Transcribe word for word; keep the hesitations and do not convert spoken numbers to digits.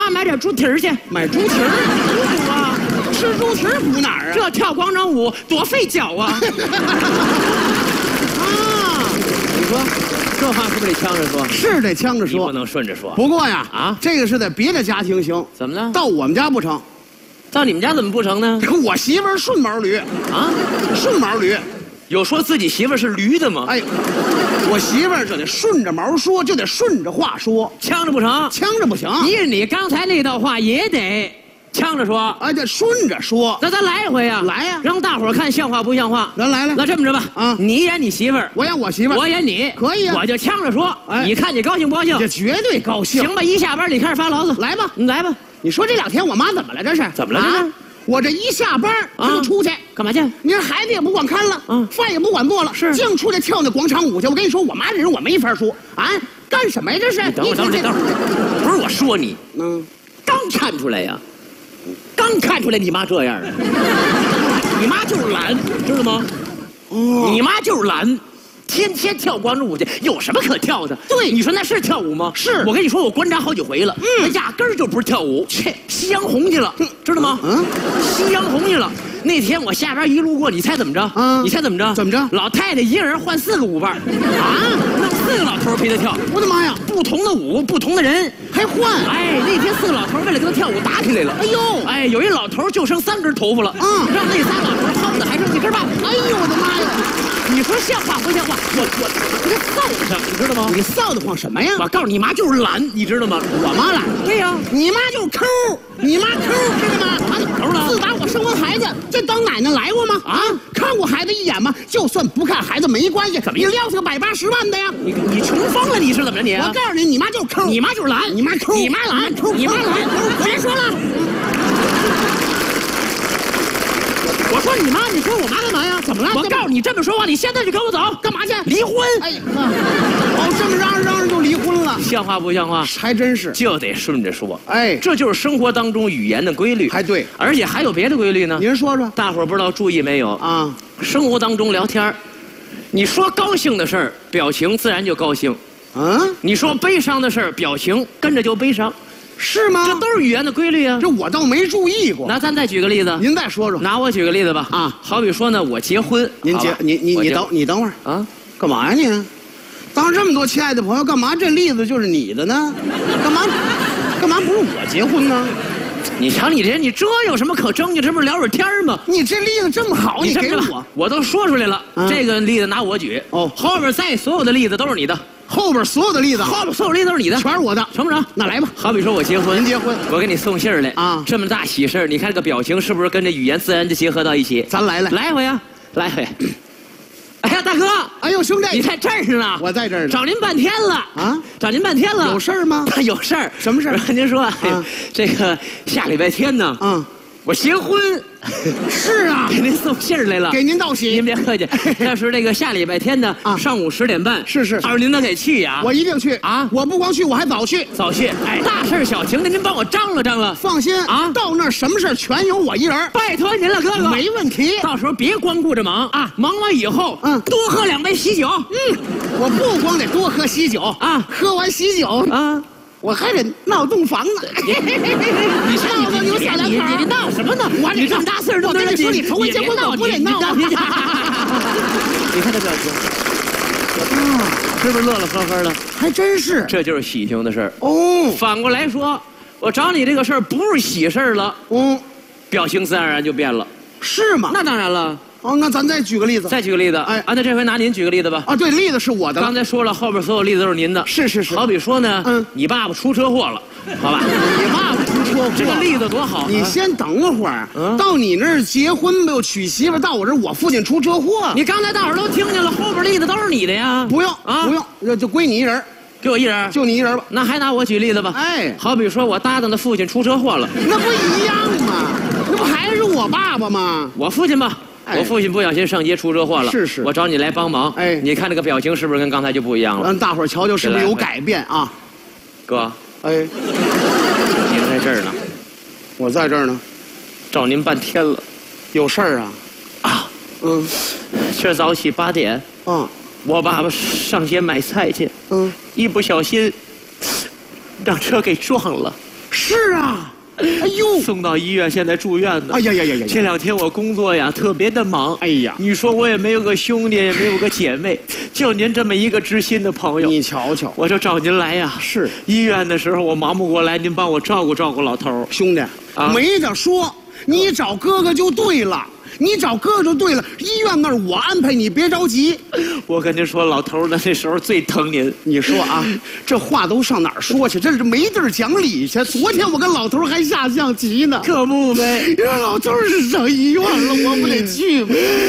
妈买点猪蹄儿去， 买猪蹄儿补啊！ 吃猪蹄儿补哪儿啊？ 这跳广场舞多费脚啊！ 啊， 你说这话是不是得呛着说？ 是得呛着说， 你不能顺着说。 不过呀， 啊， 这个是在别的家庭行， 怎么了？ 到我们家不成。 到你们家怎么不成呢？ 我媳妇儿顺毛驴啊， 顺毛驴。 有说自己媳妇儿是驴的吗？ 哎，我媳妇儿就得顺着毛说，就得顺着话说， 呛着不成？ 呛着不行。 你你刚才那道话也得呛着说， 哎，得顺着说。 那咱来一回呀， 来呀， 让大伙儿看像话不像话。 咱来来， 那这么着吧， 啊， 你演你媳妇儿， 我演我媳妇儿， 我演你， 可以啊， 我就呛着说， 哎， 你看你高兴不高兴？ 这绝对高兴。 行吧，一下班你开始发牢骚， 来吧， 你来吧。 你说这两天我妈怎么了？这是怎么了？这是。 我这一下班她就出去干嘛去？ 你看孩子也不管看了，嗯，饭也不管做了， 是净出来跳那广场舞去。我跟你说，我妈这人我没法说啊，干什么呀？这是？ 等会儿，等会儿，等会儿，不是我说你， 嗯， 刚看出来呀，刚看出来你妈这样的，你妈就是懒，知道吗？哦，你妈就是懒。天天跳广场舞去，有什么可跳的？对，你说那是跳舞吗？是。我跟你说，我观察好几回了，嗯，压根儿就不是跳舞，切，夕阳红去了，知道吗？嗯，夕阳红去了。那天我下边一路过，你猜怎么着？嗯，你猜怎么着？ 怎么着？ 老太太一个人换四个舞伴，啊，弄四个老头陪她跳。 我的妈呀！ 不同的舞，不同的人， 还换。 哎，那天四个老头为了跟她跳舞打起来了。哎呦，哎，有一老头就剩三根头发了，嗯，让那仨老头薅的还剩几根半。哎呦，我的妈呀！你说像话不像话？我我我这臊上，你知道吗？ 你臊得慌什么呀？ 我告诉你妈就是懒，你知道吗？ 我妈懒。 对呀， 你妈就是抠，你妈抠，知道吗？ 我妈怎么抠了？ 自打我生完孩子，这当奶奶来过吗？啊，看过孩子一眼吗？就算不看孩子没关系，怎么你撂下个百八十万的呀？ 你你穷疯了？你是怎么着你？ 我告诉你，你妈就是抠， 你妈就是懒， 你妈抠， 你妈懒，你妈懒，别说了。我说你妈，你说我妈干嘛呀？怎么了？我告诉你，这么说话，你现在就跟我走， 干嘛去？ 离婚！ 哎呀，哦，这么嚷嚷嚷嚷就离婚了， 像话不像话？ 还真是， 就得顺着说。 哎， 这就是生活当中语言的规律。 还对， 而且还有别的规律呢。 您说说， 大伙儿不知道注意没有啊？ 生活当中聊天，你说高兴的事儿，表情自然就高兴； 嗯， 你说悲伤的事儿，表情跟着就悲伤。 是吗？ 这都是语言的规律啊！ 这我倒没注意过。 那咱再举个例子， 您再说说。 拿我举个例子吧。啊，好比说呢，我结婚， 您结，你你你等你等会儿啊，干嘛呀你？当这么多亲爱的朋友，干嘛这例子就是你的呢？干嘛？干嘛不是我结婚呢？ 你瞧你这，你这有什么可争？你这不是聊会儿天吗？ 你这例子这么好，你给我， 我都说出来了。这个例子拿我举，哦，后边再所有的例子都是你的。 后边所有的例子， 后边所有例子都是你的， 全是我的， 成不成？ 那来吧。 好比说我结婚， 您结婚， 我给你送信儿来啊，这么大喜事儿，你看这个表情是不是跟这语言自然就结合到一起？ 咱来来， 来一回啊，来一回。哎呀，大哥！ 哎呦，兄弟， 你在这儿呢？ 我在这儿呢， 找您半天了啊！找您半天了， 有事儿吗？ 有事儿， 什么事儿？ 您说，这个下礼拜天呢？嗯。我结婚， 是啊， 给您送信儿来了， 给您道喜。 您别客气，要是这个下礼拜天呢，啊，上午十点半， 是是， 到时候您能给去呀？ 我一定去啊！我不光去，我还早去， 早去。哎，大事小情的，您帮我张罗张罗。 放心啊，到那儿什么事全由我一人， 拜托您了，哥哥， 没问题。 到时候别光顾着忙啊，忙完以后，嗯，多喝两杯喜酒。 嗯，我不光得多喝喜酒啊，喝完喜酒啊。我还得闹洞房呢， 你闹到有小两口， 你闹什么呢？ 我你这么大岁数， 我跟你说，你头回结婚我不得闹啊！ 你看这表情，啊，是不是乐乐呵呵的？ 还真是， 这就是喜庆的事儿哦。 反过来说，我找你这个事儿不是喜事儿了，嗯，表情自然而然就变了， 是吗？ 那当然了。 哦，那咱再举个例子， 再举个例子，哎，啊，那这回拿您举个例子吧。 啊，对，例子是我的。 刚才说了，后边所有例子都是您的。 是是是。 好比说呢，嗯，你爸爸出车祸了，好吧？ 你爸爸出车祸， 这个例子多好。 你先等会儿，到你那儿结婚没有娶媳妇，到我这儿我父亲出车祸。 你刚才大伙都听见了，后边例子都是你的呀。 不用啊，不用，就就归你一人。 给我一人， 就你一人吧。 那还拿我举例子吧。哎，好比说我搭档的父亲出车祸了， 那不一样吗？那不还是我爸爸吗？ 我父亲吧。我父亲不小心上街出车祸了， 是是， 我找你来帮忙。哎，你看这个表情是不是跟刚才就不一样了？ 让大伙儿瞧瞧是不是有改变啊？ 哥， 哎， 您在这儿呢， 我在这儿呢， 找您半天了， 有事儿啊？ 啊， 嗯， 今儿早起八点，嗯，我爸爸上街买菜去，嗯，一不小心让车给撞了。 是啊。哎呦， 送到医院，现在住院呢。 哎呀呀呀呀！ 这两天我工作呀特别的忙。 哎呀， 你说我也没有个兄弟，也没有个姐妹，就您这么一个知心的朋友。 你瞧瞧， 我就找您来呀。 是医院的时候我忙不过来，您帮我照顾照顾老头。 兄弟，啊、没得说，你找哥哥就对了。你找哥哥就对了，医院那儿我安排你，别着急。 我跟您说，老头呢那时候最疼您。 你说啊，这话都上哪儿说去？这是没地儿讲理去。昨天我跟老头还下象棋呢， 可不呗。 让老头是上医院了，我不得去吗？